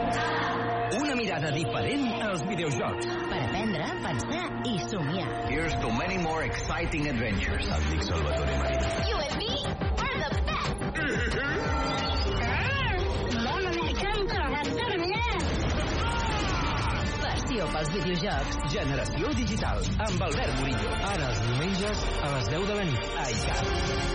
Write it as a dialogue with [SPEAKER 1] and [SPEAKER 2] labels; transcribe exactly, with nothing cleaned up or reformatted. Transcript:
[SPEAKER 1] Una mirada diferent als videojocs.
[SPEAKER 2] Per aprendre, pensar i somiar.
[SPEAKER 3] Here's to many more exciting adventures. Em dic Salvatore Marina.
[SPEAKER 4] You and me are the best. Mama, me encanta la
[SPEAKER 2] Passió pels videojocs.
[SPEAKER 1] Generació digital. Amb Albert Murillo. Ara els diumenges a les deu de la nit. A iCat.